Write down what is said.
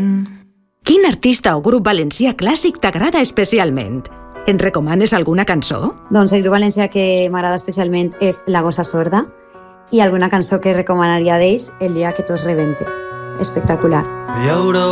rebenten. Quin artista o grup valencià clàssic t'agrada especialment? Ens recomanes alguna cançó? Doncs el grup valencià que m'agrada especialment és La Gossa Sorda i alguna cançó que recomanaria d'ells, El dia que tot rebente. Espectacular. Hi haurà